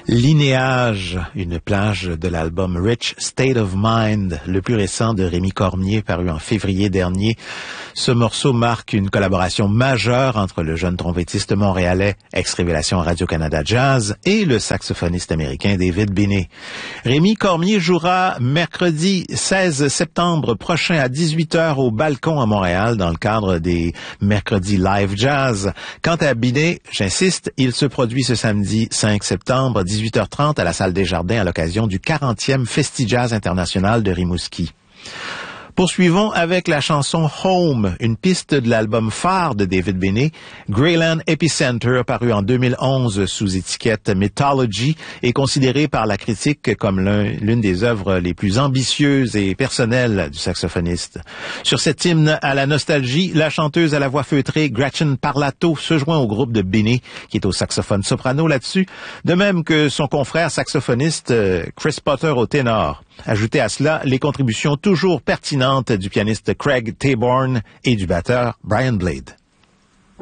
Linéage, une plage de l'album Rich State of Mind, le plus récent de Rémi Cormier, paru en février dernier. Ce morceau marque une collaboration majeure entre le jeune trompettiste montréalais, ex-révélation Radio-Canada Jazz, et le saxophoniste américain David Binney. Rémi Cormier jouera mercredi 16 septembre prochain à 18h au Balcon à Montréal dans le cadre des Mercredis Live Jazz. Quant à Binney, j'insiste, il se produit ce samedi 5 septembre 18h30 à la Salle des Jardins à l'occasion du 40e Festi-Jazz international de Rimouski. Poursuivons avec la chanson Home, une piste de l'album phare de David Binney, Greyland Epicenter, paru en 2011 sous étiquette Mythology, est considéré par la critique comme l'une des œuvres les plus ambitieuses et personnelles du saxophoniste. Sur cet hymne à la nostalgie, la chanteuse à la voix feutrée Gretchen Parlato se joint au groupe de Binney, qui est au saxophone soprano là-dessus, de même que son confrère saxophoniste Chris Potter au ténor. Ajoutez à cela les contributions toujours pertinentes du pianiste Craig Taborn et du batteur Brian Blade.